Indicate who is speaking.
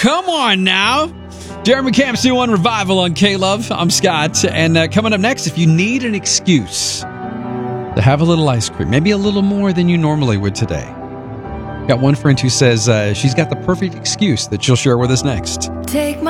Speaker 1: come on now. Jeremy Camp C1 Revival on K-Love. I'm Scott. And coming up next, if you need an excuse to have a little ice cream, maybe a little more than you normally would today. Got one friend who says she's got the perfect excuse that she'll share with us next.
Speaker 2: Take my